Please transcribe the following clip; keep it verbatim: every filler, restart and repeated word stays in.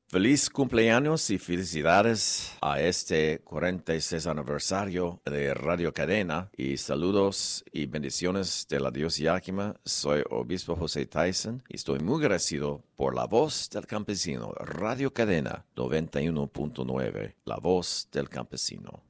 Feliz cumpleaños y felicidades a este cuarenta y seis aniversario de Radio Cadena y saludos y bendiciones de la Dios Yakima. Soy Obispo José Tyson y estoy muy agradecido por la voz del campesino, Radio Cadena noventa y uno punto nueve, la voz del campesino.